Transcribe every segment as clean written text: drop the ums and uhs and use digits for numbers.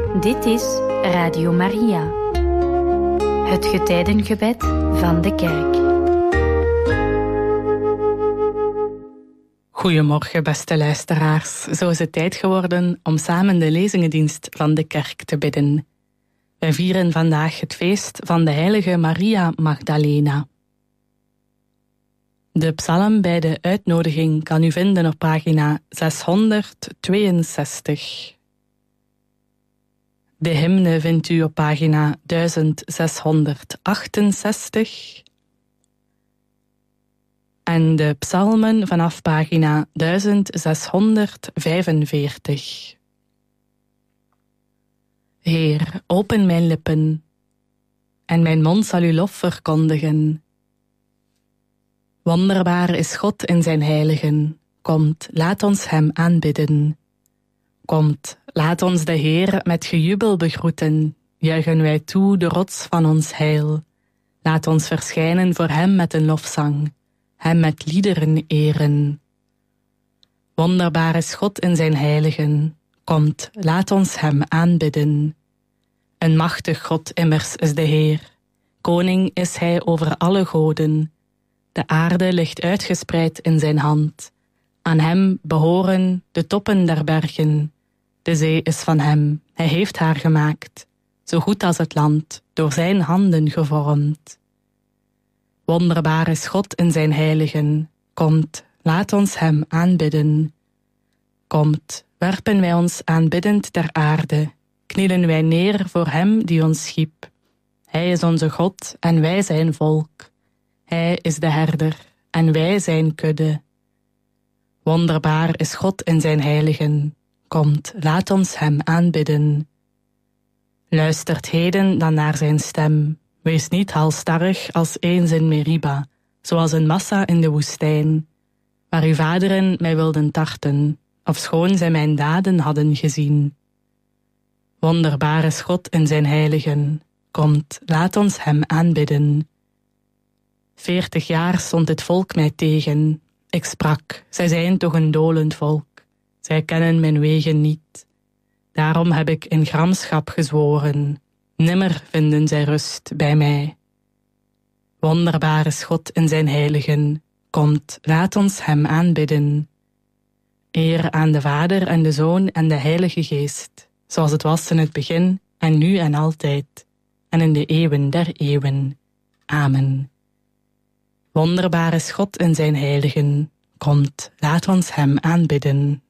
Dit is Radio Maria, het getijdengebed van de kerk. Goedemorgen, beste luisteraars. Zo is het tijd geworden om samen de lezingendienst van de kerk te bidden. Wij vieren vandaag het feest van de heilige Maria Magdalena. De psalm bij de uitnodiging kan u vinden op pagina 662. De hymne vindt u op pagina 1668 en de psalmen vanaf pagina 1645. Heer, open mijn lippen en mijn mond zal uw lof verkondigen. Wonderbaar is God in zijn heiligen. Komt, laat ons hem aanbidden. Komt, laat ons de Heer met gejubel begroeten. Juichen wij toe de rots van ons heil. Laat ons verschijnen voor hem met een lofzang. Hem met liederen eren. Wonderbaar is God in zijn heiligen. Komt, laat ons hem aanbidden. Een machtig God immers is de Heer. Koning is hij over alle goden. De aarde ligt uitgespreid in zijn hand. Aan hem behoren de toppen der bergen. De zee is van hem, hij heeft haar gemaakt. Zo goed als het land, door zijn handen gevormd. Wonderbaar is God in zijn heiligen. Komt, laat ons hem aanbidden. Komt, werpen wij ons aanbiddend ter aarde. Knielen wij neer voor hem die ons schiep. Hij is onze God en wij zijn volk. Hij is de herder en wij zijn kudde. Wonderbaar is God in zijn heiligen. Komt, laat ons hem aanbidden. Luistert heden dan naar zijn stem. Wees niet halstarrig als eens in Meriba, zoals een massa in de woestijn, waar uw vaderen mij wilden tarten, ofschoon zij mijn daden hadden gezien. Wonderbaar is God in zijn heiligen. Komt, laat ons hem aanbidden. 40 jaar stond het volk mij tegen. Ik sprak, zij zijn toch een dolend volk. Zij kennen mijn wegen niet. Daarom heb ik in gramschap gezworen. Nimmer vinden zij rust bij mij. Wonderbaar is God in zijn heiligen. Komt, laat ons hem aanbidden. Eer aan de Vader en de Zoon en de Heilige Geest, zoals het was in het begin en nu en altijd, en in de eeuwen der eeuwen. Amen. Wonderbaar is God in zijn heiligen. Komt, laat ons hem aanbidden.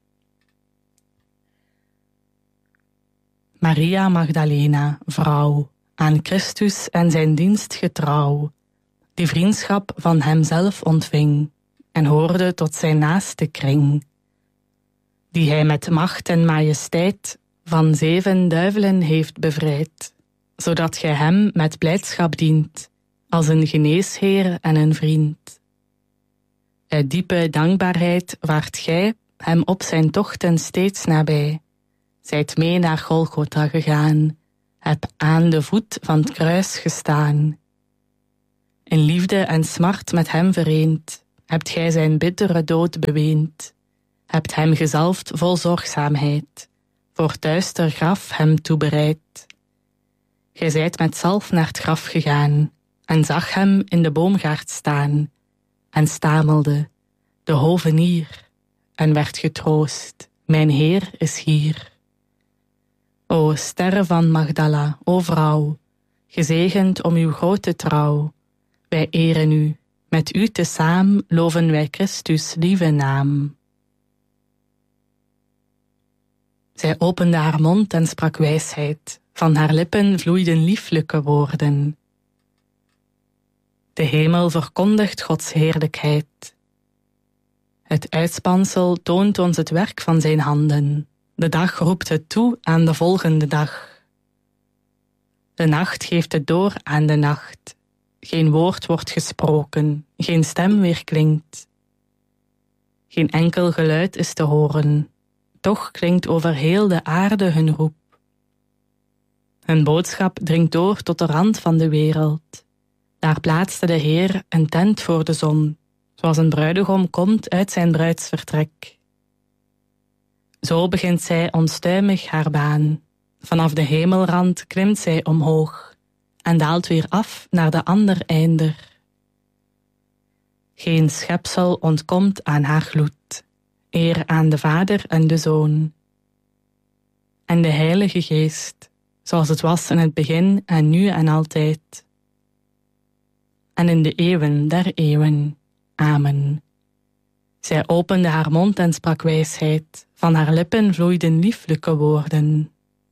Maria Magdalena, vrouw, aan Christus en zijn dienst getrouw, die vriendschap van hemzelf ontving en hoorde tot zijn naaste kring, die hij met macht en majesteit van 7 duivelen heeft bevrijd, zodat gij hem met blijdschap dient, als een geneesheer en een vriend. Uit diepe dankbaarheid waart gij hem op zijn tochten steeds nabij, zijt mee naar Golgotha gegaan, heb aan de voet van het kruis gestaan. In liefde en smart met hem vereend, hebt gij zijn bittere dood beweend, hebt hem gezalfd vol zorgzaamheid, voor het duister graf hem toebereid. Gij zijt met zalf naar het graf gegaan, en zag hem in de boomgaard staan, en stamelde, de hovenier, en werd getroost, mijn Heer is hier. O sterre van Magdala, o vrouw, gezegend om uw grote trouw, wij eren u, met u tezaam loven wij Christus lieve naam. Zij opende haar mond en sprak wijsheid, van haar lippen vloeiden lieflijke woorden. De hemel verkondigt Gods heerlijkheid. Het uitspansel toont ons het werk van zijn handen. De dag roept het toe aan de volgende dag. De nacht geeft het door aan de nacht. Geen woord wordt gesproken, geen stem weerklinkt. Geen enkel geluid is te horen, toch klinkt over heel de aarde hun roep. Hun boodschap dringt door tot de rand van de wereld. Daar plaatste de Heer een tent voor de zon, zoals een bruidegom komt uit zijn bruidsvertrek. Zo begint zij onstuimig haar baan. Vanaf de hemelrand klimt zij omhoog en daalt weer af naar de ander einder. Geen schepsel ontkomt aan haar gloed, eer aan de Vader en de Zoon. En de Heilige Geest, zoals het was in het begin en nu en altijd. En in de eeuwen der eeuwen. Amen. Zij opende haar mond en sprak wijsheid, van haar lippen vloeiden lieflijke woorden.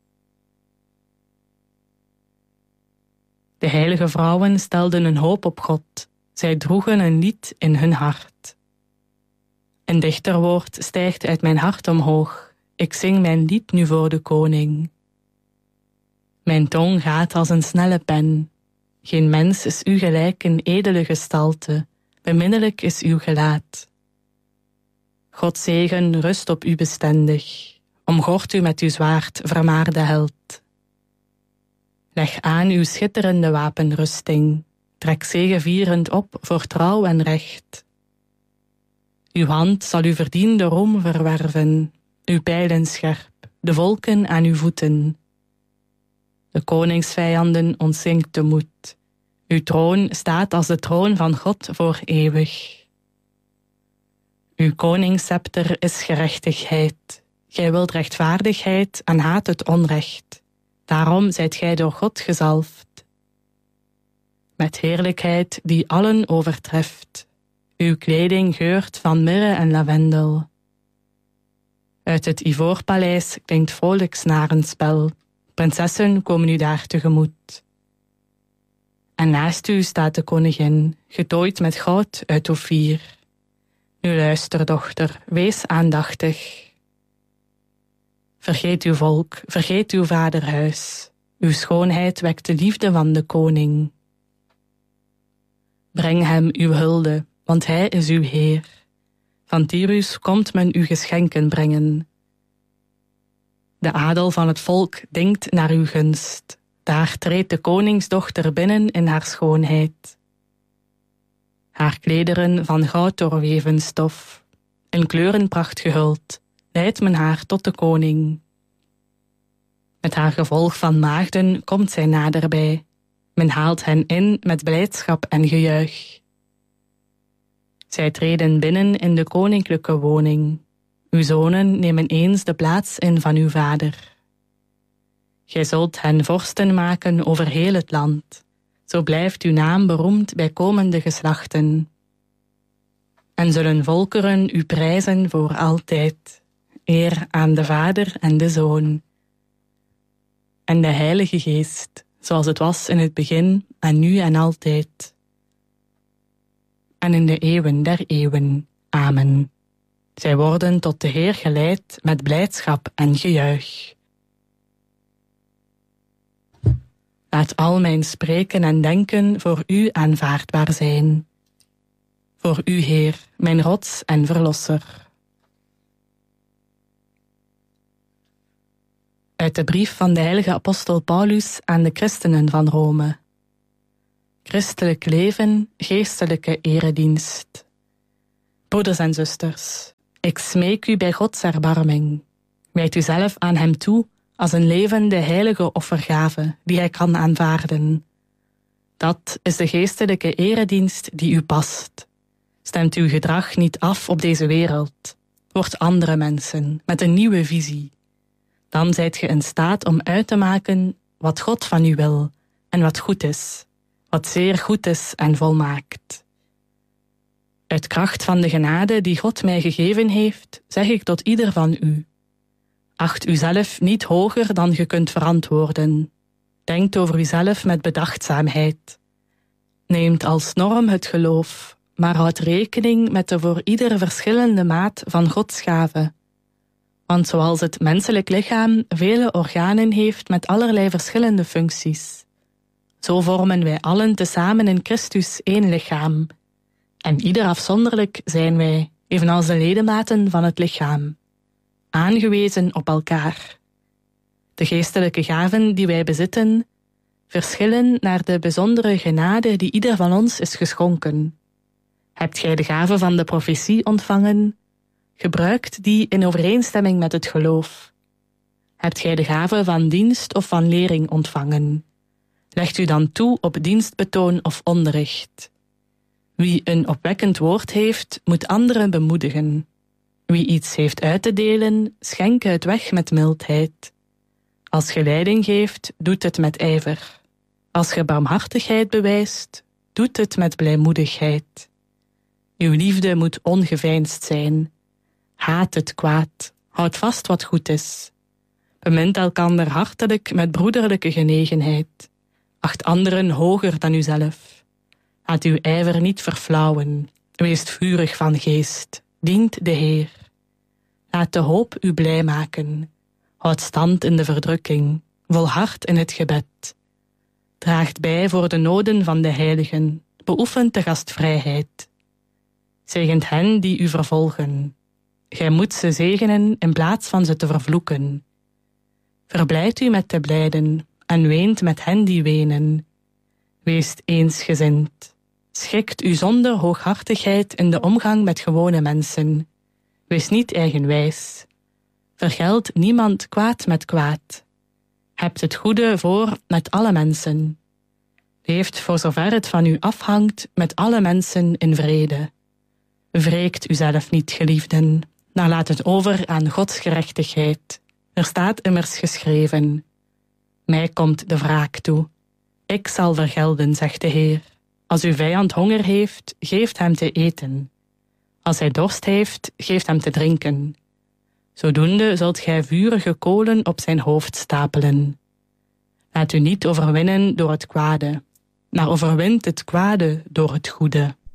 De heilige vrouwen stelden hun hoop op God, zij droegen een lied in hun hart. Een dichterwoord stijgt uit mijn hart omhoog, ik zing mijn lied nu voor de koning. Mijn tong gaat als een snelle pen, geen mens is u gelijk in edele gestalte, beminnelijk is uw gelaat. Gods zegen rust op u bestendig, omgord u met uw zwaard, vermaarde held. Leg aan uw schitterende wapenrusting, trek zegevierend op voor trouw en recht. Uw hand zal uw verdiende roem verwerven, uw pijlen scherp, de volken aan uw voeten. De koningsvijanden ontzinkt de moed, uw troon staat als de troon van God voor eeuwig. Uw koningsscepter is gerechtigheid, gij wilt rechtvaardigheid en haat het onrecht. Daarom zijt gij door God gezalfd. Met heerlijkheid die allen overtreft. Uw kleding geurt van mirre en lavendel. Uit het Ivoorpaleis klinkt vrolijk snarenspel. Prinsessen komen u daar tegemoet. En naast u staat de koningin, getooid met goud uit Offier. Nu luister, dochter, wees aandachtig. Vergeet uw volk, vergeet uw vaderhuis. Uw schoonheid wekt de liefde van de koning. Breng hem uw hulde, want hij is uw Heer. Van Tyrus komt men u geschenken brengen. De adel van het volk dingt naar uw gunst. Daar treedt de koningsdochter binnen in haar schoonheid. Haar klederen van goud doorweven stof, in kleurenpracht gehuld, leidt men haar tot de koning. Met haar gevolg van maagden komt zij naderbij. Men haalt hen in met blijdschap en gejuich. Zij treden binnen in de koninklijke woning. Uw zonen nemen eens de plaats in van uw vader. Gij zult hen vorsten maken over heel het land. Zo blijft uw naam beroemd bij komende geslachten. En zullen volkeren u prijzen voor altijd. Eer aan de Vader en de Zoon. En de Heilige Geest, zoals het was in het begin en nu en altijd. En in de eeuwen der eeuwen. Amen. Zij worden tot de Heer geleid met blijdschap en gejuich. Laat al mijn spreken en denken voor u aanvaardbaar zijn. Voor u, Heer, mijn rots en verlosser. Uit de brief van de heilige apostel Paulus aan de christenen van Rome. Christelijk leven, geestelijke eredienst. Broeders en zusters, ik smeek u bij Gods erbarming. Wijd u zelf aan hem toe als een levende heilige offergave die hij kan aanvaarden. Dat is de geestelijke eredienst die u past. Stemt uw gedrag niet af op deze wereld. Word andere mensen met een nieuwe visie. Dan zijt ge in staat om uit te maken wat God van u wil en wat goed is, wat zeer goed is en volmaakt. Uit kracht van de genade die God mij gegeven heeft, zeg ik tot ieder van u: acht uzelf niet hoger dan ge kunt verantwoorden. Denkt over uzelf met bedachtzaamheid. Neemt als norm het geloof, maar houd rekening met de voor ieder verschillende maat van Gods gave. Want zoals het menselijk lichaam vele organen heeft met allerlei verschillende functies, zo vormen wij allen tezamen in Christus één lichaam. En ieder afzonderlijk zijn wij, evenals de ledematen van het lichaam, aangewezen op elkaar. De geestelijke gaven die wij bezitten, verschillen naar de bijzondere genade die ieder van ons is geschonken. Hebt gij de gave van de profetie ontvangen? Gebruikt die in overeenstemming met het geloof. Hebt gij de gave van dienst of van lering ontvangen? Legt u dan toe op dienstbetoon of onderricht. Wie een opwekkend woord heeft, moet anderen bemoedigen. Wie iets heeft uit te delen, schenke het weg met mildheid. Als ge leiding geeft, doet het met ijver. Als ge barmhartigheid bewijst, doet het met blijmoedigheid. Uw liefde moet ongeveinsd zijn. Haat het kwaad, houd vast wat goed is. Bemint elkander hartelijk met broederlijke genegenheid. Acht anderen hoger dan uzelf. Laat uw ijver niet verflauwen. Wees vurig van geest. Dient de Heer. Laat de hoop u blij maken. Houd stand in de verdrukking. Volhard in het gebed. Draagt bij voor de noden van de heiligen. Beoefent de gastvrijheid. Zegent hen die u vervolgen. Gij moet ze zegenen in plaats van ze te vervloeken. Verblijdt u met de blijden en weent met hen die wenen. Weest eensgezind. Schikt u zonder hooghartigheid in de omgang met gewone mensen. Wees niet eigenwijs. Vergeld niemand kwaad met kwaad. Hebt het goede voor met alle mensen. Leeft voor zover het van u afhangt met alle mensen in vrede. Wreekt uzelf niet, geliefden, maar laat het over aan Gods gerechtigheid. Er staat immers geschreven: mij komt de wraak toe. Ik zal vergelden, zegt de Heer. Als uw vijand honger heeft, geeft hem te eten. Als hij dorst heeft, geeft hem te drinken. Zodoende zult gij vurige kolen op zijn hoofd stapelen. Laat u niet overwinnen door het kwade, maar overwint het kwade door het goede.